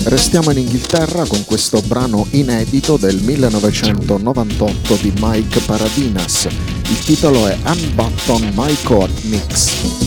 Restiamo in Inghilterra con questo brano inedito del 1998 di Mike Paradinas. Il titolo è Unbutton My Coat Mix.